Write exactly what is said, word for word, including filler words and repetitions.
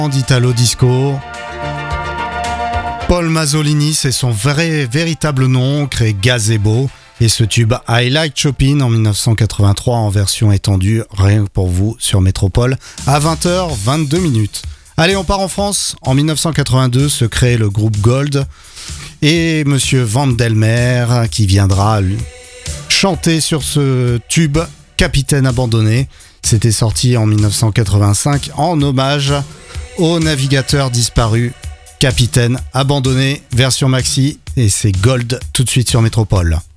d'Italo Disco. Paul Masolini, c'est son vrai, véritable nom, créé Gazebo. Et ce tube I Like Chopin en dix-neuf cent quatre-vingt-trois en version étendue, rien que pour vous sur Métropole, à vingt heures vingt-deux minutes. Allez, on part en France. En dix-neuf cent quatre-vingt-deux se crée le groupe Gold et Monsieur Vandelmer qui viendra chanter sur ce tube Capitaine abandonné. C'était sorti en dix-neuf cent quatre-vingt-cinq en hommage au navigateur disparu Capitaine abandonné, version maxi, et c'est Gold tout de suite sur Métropole.